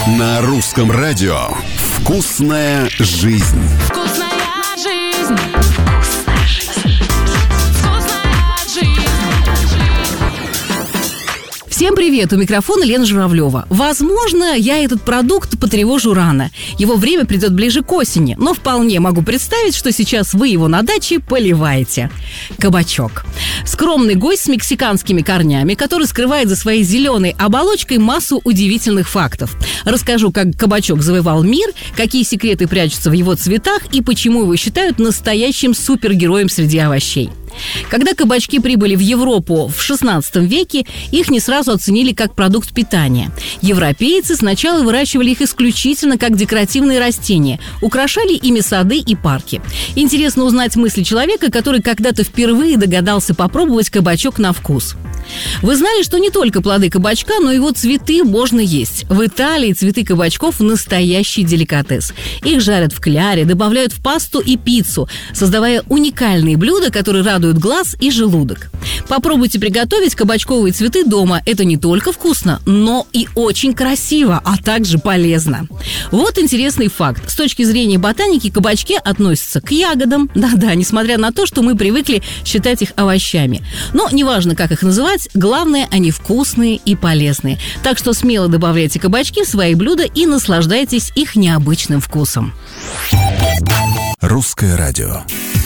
На русском радио «Вкусная жизнь». Вкусная жизнь. Всем привет! У микрофона Лена Журавлева. Возможно, я этот продукт потревожу рано. Его время придет ближе к осени, но вполне могу представить, что сейчас вы его на даче поливаете. Кабачок. Скромный гость с мексиканскими корнями, который скрывает за своей зеленой оболочкой массу удивительных фактов. Расскажу, как кабачок завоевал мир, какие секреты прячутся в его цветах и почему его считают настоящим супергероем среди овощей. Когда кабачки прибыли в Европу в XVI веке, их не сразу оценили как продукт питания. Европейцы сначала выращивали их исключительно как декоративные растения, украшали ими сады и парки. Интересно узнать мысли человека, который когда-то впервые догадался попробовать кабачок на вкус. Вы знали, что не только плоды кабачка, но и его цветы можно есть. В Италии цветы кабачков – настоящий деликатес. Их жарят в кляре, добавляют в пасту и пиццу, создавая уникальные блюда, которые радуют глаз и желудок. Попробуйте приготовить кабачковые цветы дома. Это не только вкусно, но и очень красиво, а также полезно. Вот интересный факт. С точки зрения ботаники, кабачки относятся к ягодам. Да-да, несмотря на то, что мы привыкли считать их овощами. Но неважно, как их называть, главное, они вкусные и полезные. Так что смело добавляйте кабачки в свои блюда и наслаждайтесь их необычным вкусом. Русское радио.